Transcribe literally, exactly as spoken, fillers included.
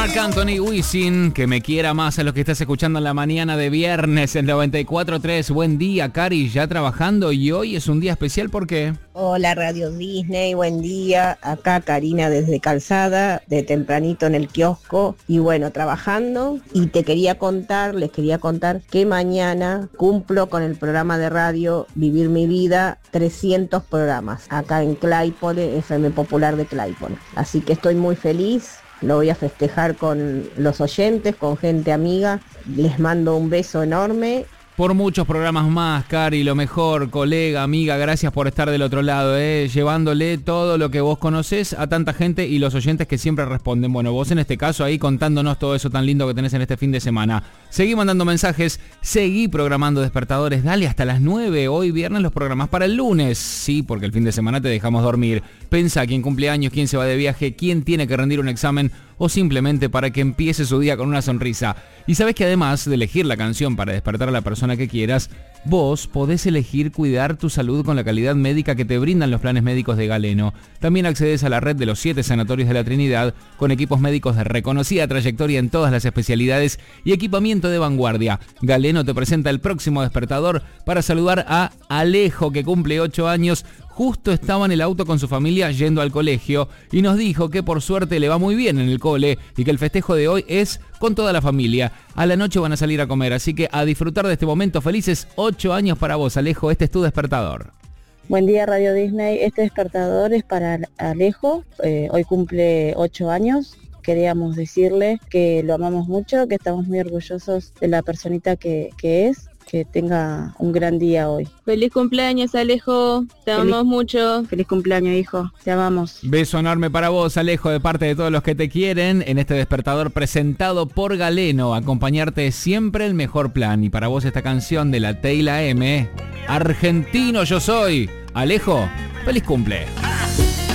Marc Anthony, Wisin, que me quiera más, a los que estás escuchando en la mañana de viernes en noventa y cuatro punto tres. Buen día, Cari, ya trabajando, y hoy es un día especial, ¿por qué? Hola Radio Disney, buen día. Acá Karina desde Calzada, de tempranito en el kiosco y bueno, trabajando. Y te quería contar, les quería contar que mañana cumplo con el programa de radio Vivir mi Vida, trescientos programas, acá en Claypole, F M Popular de Claypole. Así que estoy muy feliz. Lo voy a festejar con los oyentes, con gente amiga. Les mando un beso enorme. Por muchos programas más, Cari, lo mejor, colega, amiga, gracias por estar del otro lado, eh, llevándole todo lo que vos conocés a tanta gente y los oyentes que siempre responden. Bueno, vos en este caso ahí contándonos todo eso tan lindo que tenés en este fin de semana. Seguí mandando mensajes, seguí programando despertadores, dale hasta las nueve, hoy viernes los programas para el lunes. Sí, porque el fin de semana te dejamos dormir. Pensá quién cumple años, quién se va de viaje, quién tiene que rendir un examen o simplemente para que empiece su día con una sonrisa. Y sabés que además de elegir la canción para despertar a la persona que quieras, vos podés elegir cuidar tu salud con la calidad médica que te brindan los planes médicos de Galeno. También accedes a la red de los siete sanatorios de la Trinidad con equipos médicos de reconocida trayectoria en todas las especialidades y equipamiento de vanguardia. Galeno te presenta el próximo despertador para saludar a Alejo, que cumple ocho años. Justo estaba en el auto con su familia yendo al colegio y nos dijo que por suerte le va muy bien en el cole y que el festejo de hoy es con toda la familia. A la noche van a salir a comer, así que a disfrutar de este momento. Felices ocho años para vos, Alejo. Este es tu despertador. Buen día, Radio Disney. Este despertador es para Alejo. Eh, hoy cumple ocho años. Queríamos decirle que lo amamos mucho, que estamos muy orgullosos de la personita que, que es. Que tenga un gran día hoy. Feliz cumpleaños, Alejo. Te Feliz, amamos mucho. Feliz cumpleaños, hijo. Te amamos. Beso enorme para vos, Alejo, de parte de todos los que te quieren en este despertador presentado por Galeno. Acompañarte siempre el mejor plan. Y para vos esta canción de la Teila M. Argentino yo soy. Alejo, feliz cumple.